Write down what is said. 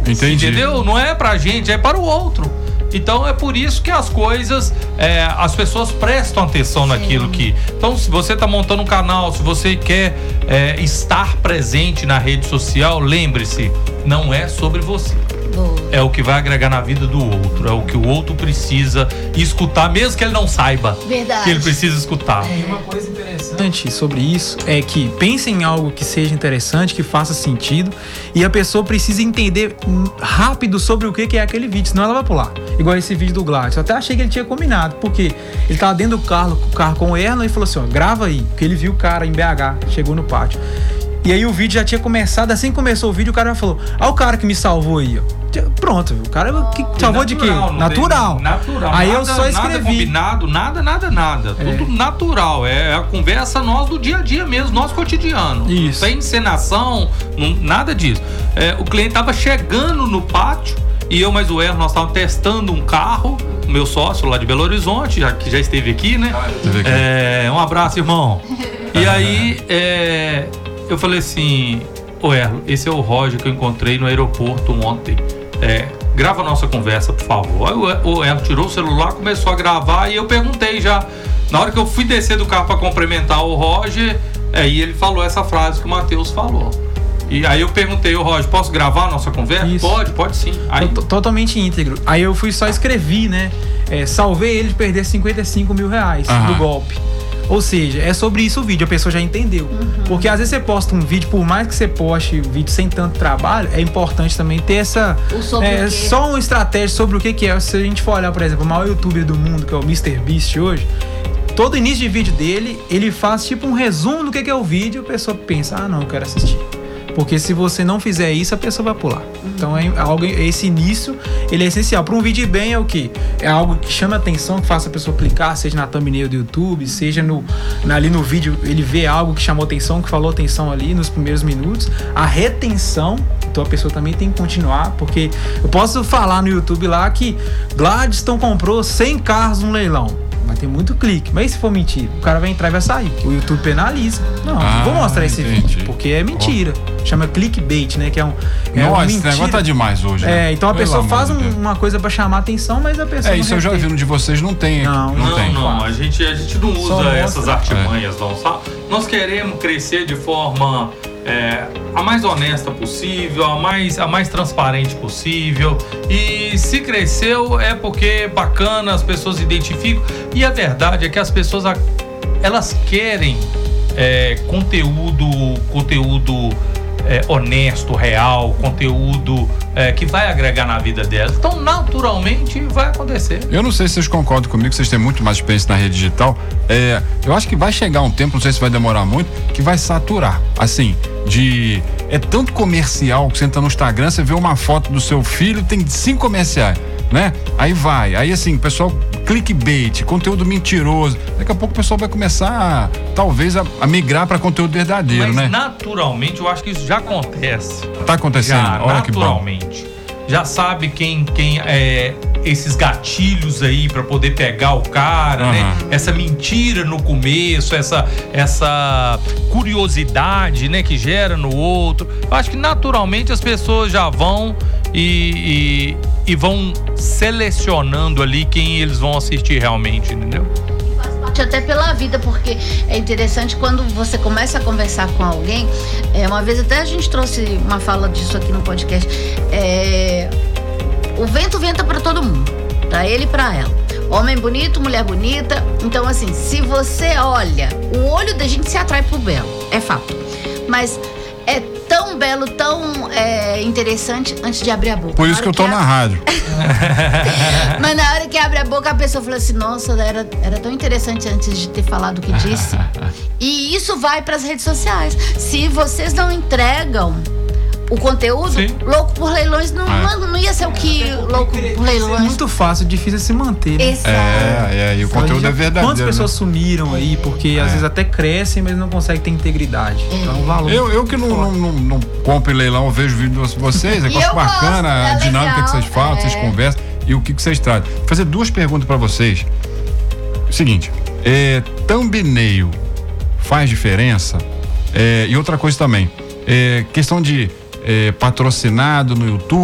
Entendi. Entendeu? Não é pra gente, é para o outro. Então é por isso que as coisas, as pessoas prestam atenção naquilo que... Então, se você está montando um canal, se você quer estar presente na rede social, lembre-se, não é sobre você. É o que vai agregar na vida do outro, é o que o outro precisa escutar, mesmo que ele não saiba. Verdade. Que ele precisa escutar. E uma coisa interessante sobre isso é que pense em algo que seja interessante, que faça sentido, e a pessoa precisa entender rápido sobre o que é aquele vídeo, senão ela vai pular. Igual esse vídeo do Gladys. Eu até achei que ele tinha combinado, porque ele tava dentro do carro com o Erlon e falou assim, ó, grava aí, porque ele viu o cara em BH, chegou no pátio. E aí o vídeo já tinha começado, assim que começou o vídeo, o cara falou, o cara que me salvou aí, ó. Pronto, o cara que salvou de quê? Natural. Aí eu só escrevi. Nada combinado, nada. Tudo natural. É a conversa nós do dia a dia mesmo, nosso cotidiano. Isso. Sem encenação, nada disso. O cliente tava chegando no pátio e eu mais o Erro, nós estávamos testando um carro, o meu sócio lá de Belo Horizonte, que já esteve aqui, né? Um abraço, irmão. E aí, eu falei assim, Erlo, esse é o Roger que eu encontrei no aeroporto ontem. Grava a nossa conversa, por favor. Aí o Erlo tirou o celular, começou a gravar e eu perguntei já. Na hora que eu fui descer do carro para cumprimentar o Roger, e ele falou essa frase que o Matheus falou. E aí eu perguntei, Roger, posso gravar a nossa conversa? Isso. Pode sim. Aí... Totalmente íntegro. Aí eu só escrevi, né? Salvei ele de perder 55 mil reais do golpe. Ou seja, é sobre isso o vídeo, a pessoa já entendeu. Porque às vezes você posta um vídeo, por mais que você poste um vídeo sem tanto trabalho, é importante também ter essa... só uma estratégia sobre o que é. Se a gente for olhar, por exemplo, o maior youtuber do mundo, que é o MrBeast hoje, todo início de vídeo dele, ele faz tipo um resumo do que é o vídeo, a pessoa pensa, não, eu quero assistir. Porque se você não fizer isso, a pessoa vai pular. Então esse início, ele é essencial. Para um vídeo bem é o quê? É algo que chama atenção, que faça a pessoa clicar, seja na thumbnail do YouTube, seja ali no vídeo, ele vê algo que chamou atenção, que falou atenção ali nos primeiros minutos. A retenção, então a pessoa também tem que continuar, porque eu posso falar no YouTube lá que Gladstone comprou 100 carros no leilão. Vai ter muito clique, mas e se for mentira? O cara vai entrar e vai sair. O YouTube penaliza. Não vou mostrar esse vídeo, porque é mentira. Chama clickbait, né? Que é Nossa, esse negócio tá demais hoje. Né? Então a pessoa faz uma coisa pra chamar atenção, mas a pessoa. Isso eu já vi no de vocês, não tem. Não. A gente não usa essas artimanhas, não, sabe? Nós queremos crescer de forma a mais honesta possível, a mais transparente possível. E se cresceu é porque é bacana, as pessoas identificam. E a verdade é que as pessoas elas querem conteúdo honesto, real, conteúdo que vai agregar na vida delas. Então, naturalmente, vai acontecer. Eu não sei se vocês concordam comigo, vocês têm muito mais experiência na rede digital. Eu acho que vai chegar um tempo, não sei se vai demorar muito, que vai saturar. Assim, é tanto comercial que você entra no Instagram, você vê uma foto do seu filho, tem 5 comerciais, né? Aí assim, o pessoal, clickbait, conteúdo mentiroso. Daqui a pouco o pessoal vai começar, talvez, a migrar para conteúdo verdadeiro, né? Mas naturalmente, eu acho que isso já acontece. Tá acontecendo? Olha que bom. Naturalmente. Já sabe quem esses gatilhos aí para poder pegar o cara, né? Essa mentira no começo, essa curiosidade, né, que gera no outro. Eu acho que naturalmente as pessoas já vão e vão selecionando ali quem eles vão assistir realmente, entendeu? Até pela vida, porque é interessante quando você começa a conversar com alguém. Uma vez até a gente trouxe uma fala disso aqui no podcast. O vento venta para todo mundo, para ele e para ela. Homem bonito, mulher bonita. Então, assim, se você olha, o olho da gente se atrai pro belo, é fato. Mas é tão belo, tão interessante antes de abrir a boca. Por isso que eu tô na rádio. Mas na hora que abre a boca, a pessoa fala assim, nossa, era tão interessante antes de ter falado o que disse. E isso vai pras redes sociais. Se vocês não entregam o conteúdo, Sim. Louco por Leilões não ia ser o que Louco por Leilões. É muito fácil, difícil se manter, né? Exato. E o conteúdo é verdadeiro. Quantas pessoas sumiram aí, porque às vezes até crescem, mas não conseguem ter integridade. Então, o valor. Eu que não compro em leilão, eu vejo vídeo de vocês, é coisa bacana, a dinâmica que vocês falam, vocês conversam e o que vocês trazem. Vou fazer 2 perguntas pra vocês. Seguinte, thumbnail faz diferença? E outra coisa também, questão de patrocinado no YouTube.